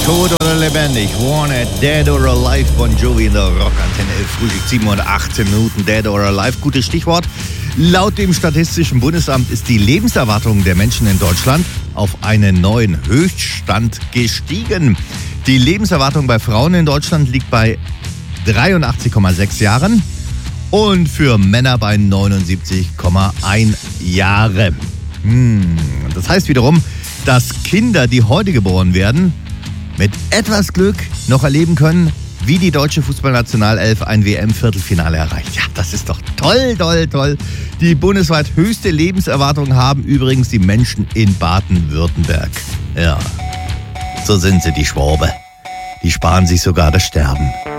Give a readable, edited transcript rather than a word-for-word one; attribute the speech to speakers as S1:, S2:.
S1: Tot oder lebendig, wanted, dead or alive, Bon Jovi in der Rockantenne 11, Frühstück 7 und 18 Minuten, dead or alive, gutes Stichwort. Laut dem Statistischen Bundesamt ist die Lebenserwartung der Menschen in Deutschland auf einen neuen Höchststand gestiegen. Die Lebenserwartung bei Frauen in Deutschland liegt bei 83,6 Jahren und für Männer bei 79,1 Jahre. Das heißt wiederum, dass Kinder, die heute geboren werden, mit etwas Glück noch erleben können, wie die deutsche Fußballnationalelf ein WM-Viertelfinale erreicht. Ja, das ist doch toll, toll, toll. Die bundesweit höchste Lebenserwartung haben übrigens die Menschen in Baden-Württemberg. Ja, so sind sie, die Schwabe. Die sparen sich sogar das Sterben.